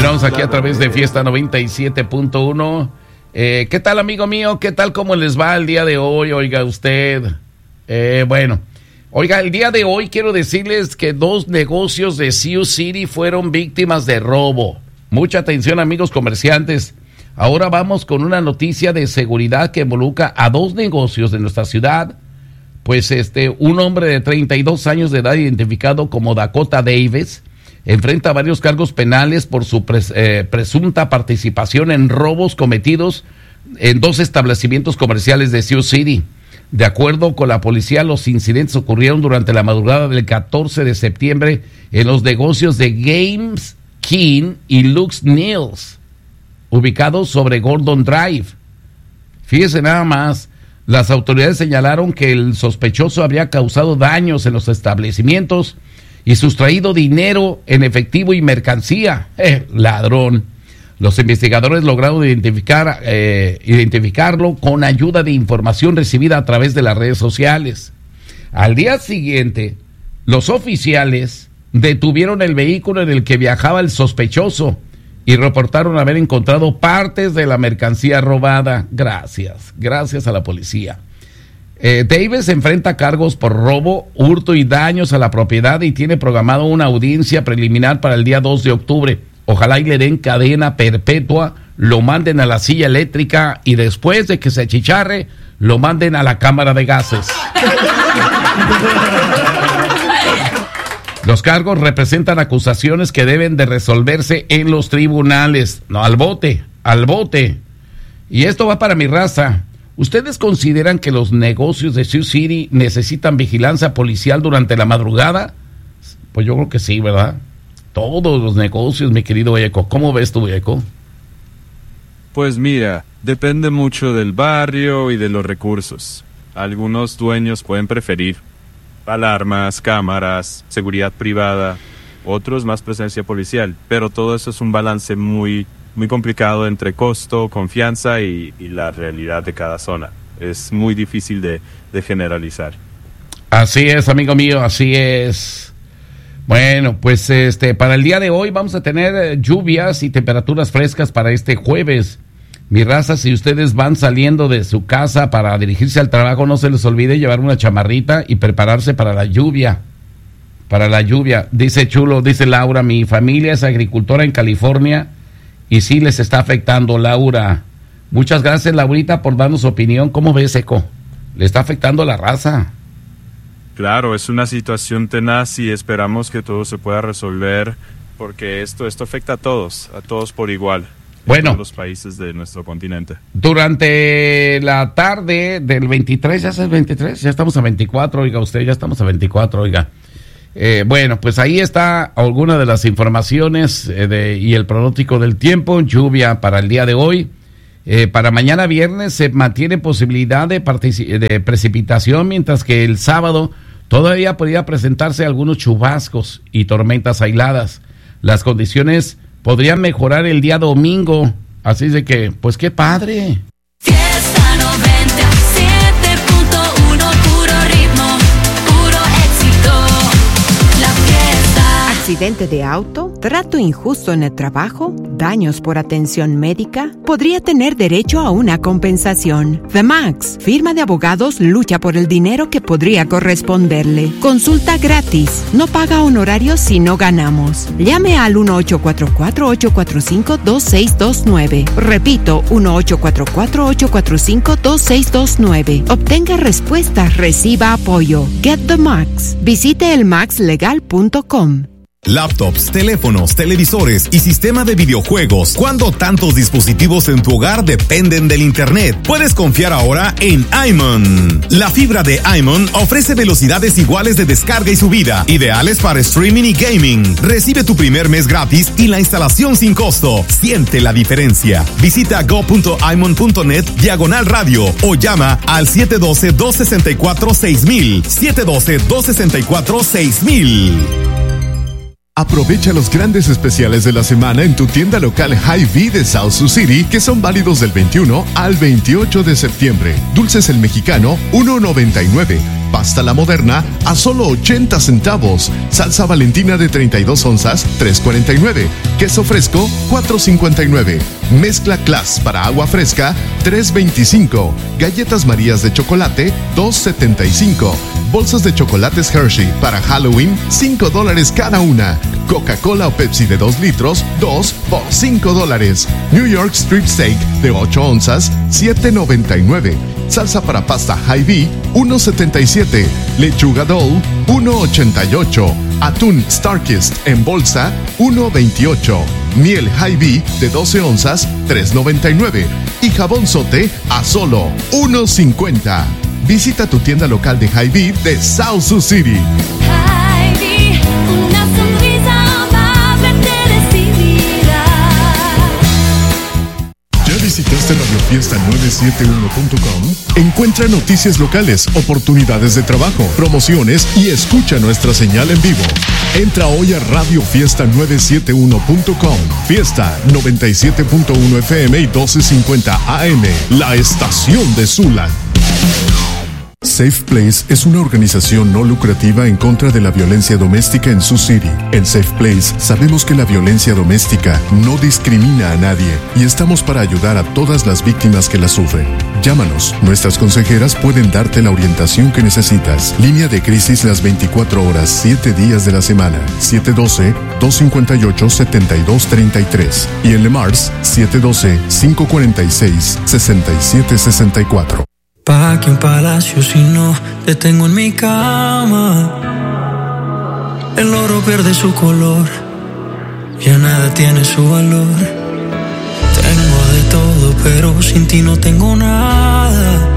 Continuamos aquí a través de Fiesta 97.1. ¿Qué tal, amigo mío? ¿Qué tal? ¿Cómo les va el día de hoy? Oiga usted. Bueno, oiga, el día de hoy quiero decirles que 2 negocios de Sioux City fueron víctimas de robo. Mucha atención, amigos comerciantes. Ahora vamos con una noticia de seguridad que involucra a 2 negocios de nuestra ciudad. Pues un hombre de 32 años de edad, identificado como Dakota Davis, enfrenta varios cargos penales por su presunta participación en robos cometidos en 2 establecimientos comerciales de Sioux City. De acuerdo con la policía, los incidentes ocurrieron durante la madrugada del 14 de septiembre en los negocios de Games King y Lux Neals, ubicados sobre Gordon Drive. Fíjese nada más, las autoridades señalaron que el sospechoso habría causado daños en los establecimientos y sustraído dinero en efectivo y mercancía. Ladrón. Los investigadores lograron identificarlo con ayuda de información recibida a través de las redes sociales. Al día siguiente, los oficiales detuvieron el vehículo en el que viajaba el sospechoso y reportaron haber encontrado partes de la mercancía robada. Gracias a la policía. Davis enfrenta cargos por robo, hurto y daños a la propiedad y tiene programado una audiencia preliminar para el día 2 de octubre. Ojalá y le den cadena perpetua, lo manden a la silla eléctrica y después de que se achicharre, lo manden a la cámara de gases. Los cargos representan acusaciones que deben de resolverse en los tribunales. No, al bote. Y esto va para mi raza. ¿Ustedes consideran que los negocios de Sioux City necesitan vigilancia policial durante la madrugada? Pues yo creo que sí, ¿verdad? Todos los negocios, mi querido Eco. ¿Cómo ves tú, Eco? Pues mira, depende mucho del barrio y de los recursos. Algunos dueños pueden preferir alarmas, cámaras, seguridad privada, otros más presencia policial, pero todo eso es un balance muy complicado entre costo, confianza y la realidad de cada zona. Es muy difícil de generalizar. Así es, amigo mío, así es. Bueno, pues para el día de hoy vamos a tener lluvias y temperaturas frescas para este jueves. Mi raza, si ustedes van saliendo de su casa para dirigirse al trabajo, no se les olvide llevar una chamarrita y prepararse para la lluvia. Dice Chulo, dice Laura, mi familia es agricultora en California y sí les está afectando, Laura. Muchas gracias, Laurita, por darnos su opinión. ¿Cómo ves, Eco? Le está afectando a la raza. Claro, es una situación tenaz y esperamos que todo se pueda resolver porque esto afecta a todos por igual. Bueno, en los países de nuestro continente. Durante la tarde del 23, ¿ya es el 23? Ya estamos a 24, oiga usted, ya estamos a 24, oiga. Bueno, pues ahí está alguna de las informaciones y el pronóstico del tiempo. Lluvia para el día de hoy. Para mañana viernes se mantiene posibilidad de precipitación, mientras que el sábado todavía podría presentarse algunos chubascos y tormentas aisladas. Las condiciones podrían mejorar el día domingo, así de que, pues qué padre. Fiesta 97.1, puro ritmo, puro éxito, la fiesta. ¿Accidente de auto? ¿Trato injusto en el trabajo? ¿Daños por atención médica? Podría tener derecho a una compensación. The Max, firma de abogados, lucha por el dinero que podría corresponderle. Consulta gratis. No paga honorarios si no ganamos. Llame al 1-844-845-2629. Repito, 1-844-845-2629. Obtenga respuestas, reciba apoyo. Get the Max. Visite elmaxlegal.com. Laptops, teléfonos, televisores y sistema de videojuegos. ¿Cuándo tantos dispositivos en tu hogar dependen del internet? Puedes confiar ahora en iMon. La fibra de iMon ofrece velocidades iguales de descarga y subida, ideales para streaming y gaming. Recibe tu primer mes gratis y la instalación sin costo. Siente la diferencia. Visita go.imon.net/radio o llama al 712-264-6000. 712-264-6000. Aprovecha los grandes especiales de la semana en tu tienda local Hy-Vee de South Sioux City, que son válidos del 21 al 28 de septiembre. Dulces El Mexicano, $1.99. Pasta La Moderna a solo 80 centavos. Salsa Valentina de 32 onzas, $3.49. Queso fresco, $4.59. Mezcla Class para agua fresca, $3.25. Galletas Marías de chocolate, $2.75. Bolsas de chocolates Hershey para Halloween, $5 cada una. Coca-Cola o Pepsi de 2 litros, 2 por $5. New York Strip Steak de 8 onzas, $7.99. Salsa para pasta Hy-Vee, $1.77. Lechuga Dole, $1.88. Atún Starkist en bolsa, $1.28. Miel Hy-Vee de 12 onzas, $3.99. Y jabón Sote a solo $1.50. Visita tu tienda local de Hy-Vee de South Sioux City. Hy-Vee, una sonrisa amable te recibirá. ¿Ya visitaste radiofiesta971.com? Encuentra noticias locales, oportunidades de trabajo, promociones y escucha nuestra señal en vivo. Entra hoy a radiofiesta971.com. Fiesta 97.1 FM y 1250 AM, la estación de Sula. Safe Place es una organización no lucrativa en contra de la violencia doméstica en Sioux City. En Safe Place sabemos que la violencia doméstica no discrimina a nadie y estamos para ayudar a todas las víctimas que la sufren. Llámanos, nuestras consejeras pueden darte la orientación que necesitas. Línea de crisis las 24 horas, 7 días de la semana. 712-258-7233 y en Le Mars 712-546-6764. ¿Pa' qué un palacio si no te tengo en mi cama? El oro pierde su color, ya nada tiene su valor. Tengo de todo, pero sin ti no tengo nada.